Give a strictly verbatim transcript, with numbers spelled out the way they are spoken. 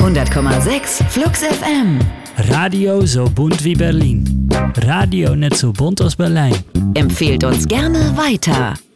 hundert Komma sechs Flux F M. Radio so bunt wie Berlin. Radio nicht so bunt aus Berlin. Empfehlt uns gerne weiter.